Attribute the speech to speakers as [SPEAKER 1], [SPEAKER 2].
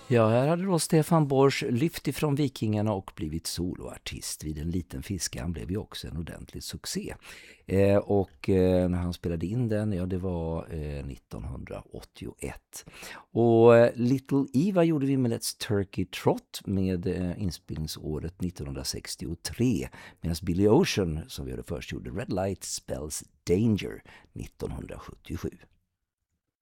[SPEAKER 1] Ja, här hade då Stefan Borsch lyft ifrån Vikingarna och blivit soloartist. Vid en liten fiska. Han blev ju också en ordentlig succé. När han spelade in den, ja det var 1981. Och Little Eva gjorde vi med Let's Turkey Trot med inspelningsåret 1963. Medan Billy Ocean, som vi hade först, gjorde Red Light Spells Danger 1977.